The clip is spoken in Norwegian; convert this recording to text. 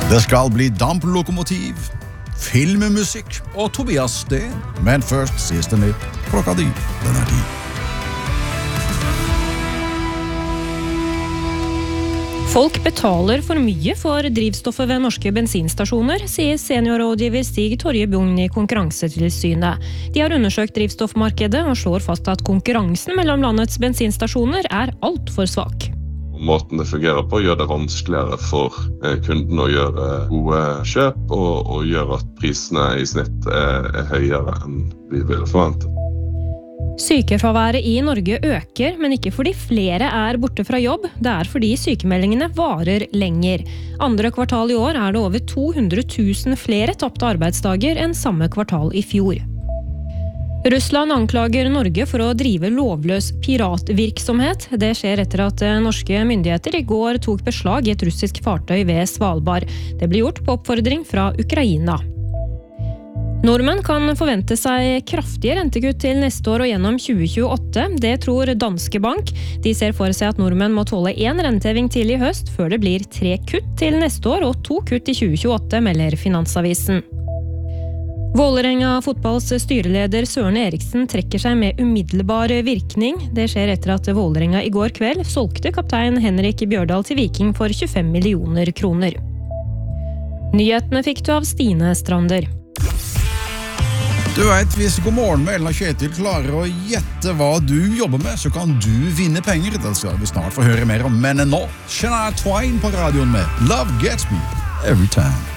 Det skal bli damplokomotiv, filmmusikk og Tobias Steen. Men først siste nytt klokka 10. Den er 10. Folk betaler for mye for drivstoffet ved norske bensinstasjoner, sier seniorrådgiver Stig Torje Bjugn i Konkurransetilsynet. De har undersøkt drivstoffmarkedet og slår fast at konkurransen mellom landets bensinstasjoner er alt for svak. Måten det fungerer på gjør det vanskeligere for kunden å gjøre gode kjøp og gjør at prisene i snitt er høyere enn vi ville forventet. Sykefraværet i Norge øker, men ikke fordi flere er borte fra jobb, det er fordi sykemeldingene varer lenger. Andre kvartal i år er det over 200 000 flere tapte arbeidsdager enn samme kvartal i fjor. Russland anklager Norge for å drive lovløs piratvirksomhet. Det skjer etter at norske myndigheter i går tok beslag i et russisk fartøy ved Svalbard. Det ble gjort på oppfordring fra Ukraina. Nordmenn kan forvente seg kraftige rentekutt til neste år og gjennom 2028. Det tror Danske Bank. De ser for seg at nordmenn må tåle 1 renteheving til i høst, før det blir 3 kutt til neste år og 2 kutt i 2028, melder Finansavisen. Vålerenga fotballs styreleder Søren Eriksen trekker seg med umiddelbar virkning. Det skjer etter at Vålerenga i går kveld solgte kaptein Henrik Bjørdal til Viking for 25 millioner kroner. Nyhetene fikk du av Stine Strander. Du vet, hvis God morgen med Ellen og Kjetil klarer å gjette hva du jobber med, så kan du vinne penger. Det skal vi snart få høre mer om, men nå, Shania Twain på radioen med Love Gets Me Every Time.